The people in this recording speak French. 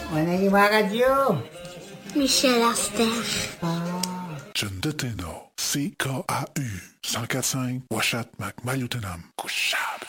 On est à la radio. Michel Aster. John Deteno, CKAU 104.5 Washat McMayutenam Kushab.